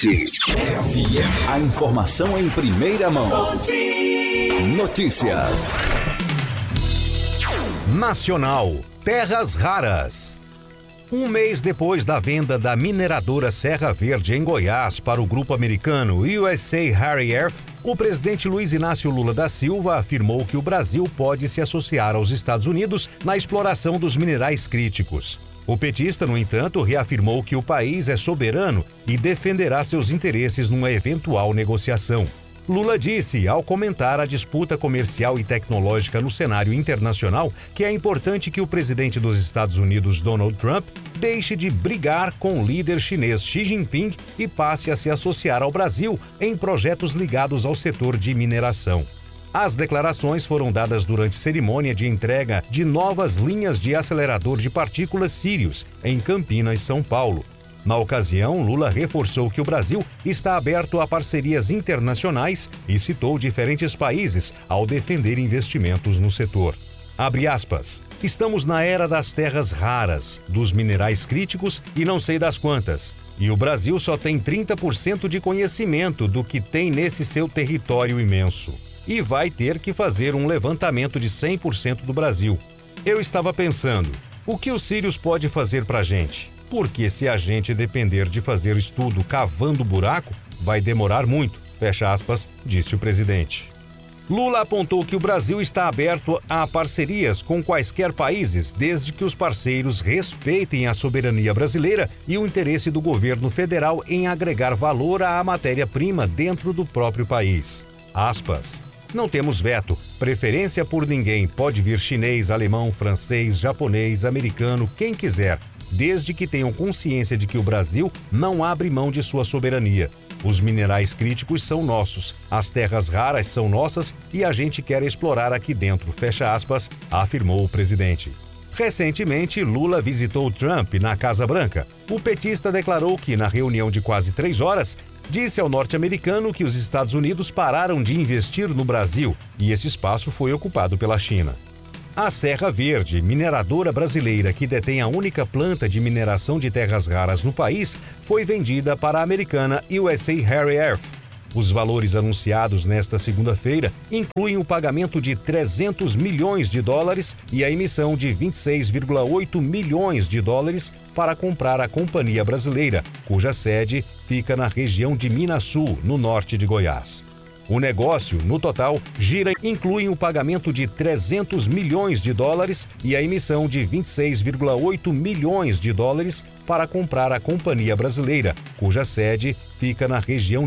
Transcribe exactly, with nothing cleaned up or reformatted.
F M. A informação em primeira mão. Notícias. Nacional. Terras raras. Um mês depois da venda da mineradora Serra Verde em Goiás para o grupo americano U S A Rare Earth, o presidente Luiz Inácio Lula da Silva afirmou que o Brasil pode se associar aos Estados Unidos na exploração dos minerais críticos. O petista, no entanto, reafirmou que o país é soberano e defenderá seus interesses numa eventual negociação. Lula disse, ao comentar a disputa comercial e tecnológica no cenário internacional, que é importante que o presidente dos Estados Unidos, Donald Trump, deixe de brigar com o líder chinês Xi Jinping e passe a se associar ao Brasil em projetos ligados ao setor de mineração. As declarações foram dadas durante cerimônia de entrega de novas linhas de acelerador de partículas Sirius, em Campinas, São Paulo. Na ocasião, Lula reforçou que o Brasil está aberto a parcerias internacionais e citou diferentes países ao defender investimentos no setor. Abre aspas. Estamos na era das terras raras, dos minerais críticos e não sei das quantas. E o Brasil só tem trinta por cento de conhecimento do que tem nesse seu território imenso. E vai ter que fazer um levantamento de cem por cento do Brasil. Eu estava pensando, o que o Sirius pode fazer pra gente? Porque se a gente depender de fazer estudo cavando buraco, vai demorar muito, fecha aspas, disse o presidente. Lula apontou que o Brasil está aberto a parcerias com quaisquer países, desde que os parceiros respeitem a soberania brasileira e o interesse do governo federal em agregar valor à matéria-prima dentro do próprio país. Aspas. Não temos veto, preferência por ninguém, pode vir chinês, alemão, francês, japonês, americano, quem quiser, desde que tenham consciência de que o Brasil não abre mão de sua soberania. Os minerais críticos são nossos, as terras raras são nossas e a gente quer explorar aqui dentro, fecha aspas, afirmou o presidente. Recentemente, Lula visitou Trump na Casa Branca. O petista declarou que, na reunião de quase três horas, disse ao norte-americano que os Estados Unidos pararam de investir no Brasil e esse espaço foi ocupado pela China. A Serra Verde, mineradora brasileira que detém a única planta de mineração de terras raras no país, foi vendida para a americana U S A Rare Earth. Os valores anunciados nesta segunda-feira incluem o pagamento de trezentos milhões de dólares e a emissão de vinte e seis vírgula oito milhões de dólares para comprar a companhia brasileira, cuja sede fica na região de Minas Sul, no norte de Goiás. O negócio, no total, gira inclui o pagamento de trezentos milhões de dólares e a emissão de vinte e seis vírgula oito milhões de dólares para comprar a companhia brasileira, cuja sede fica na região